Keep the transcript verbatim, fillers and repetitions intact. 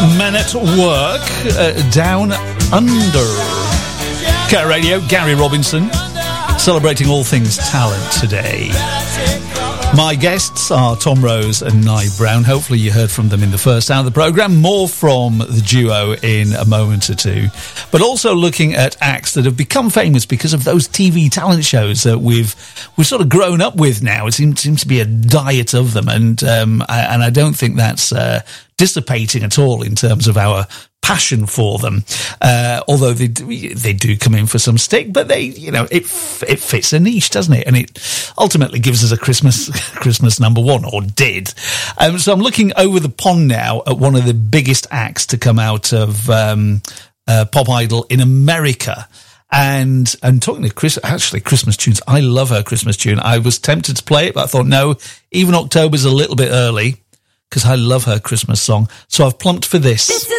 Men at Work, uh, Down Under. Cat Radio, Gary Robinson, celebrating all things talent today. My guests are Tom Rose and Nye Brown. Hopefully you heard from them in the first hour of the programme. More from the duo in a moment or two. But also looking at acts that have become famous because of those T V talent shows that we've we've sort of grown up with now. It seems, seems to be a diet of them. And, um, I, and I don't think that's uh, dissipating at all in terms of our passion for them, uh, although they do, they do come in for some stick, but they, you know, it it fits a niche, doesn't it? And it ultimately gives us a Christmas Christmas number one, or did. Um, so I'm looking over the pond now at one of the biggest acts to come out of um, uh, Pop Idol in America. And and talking to Chris, actually Christmas tunes, I love her Christmas tune. I was tempted to play it, but I thought no, even October's a little bit early because I love her Christmas song. So I've plumped for this. This is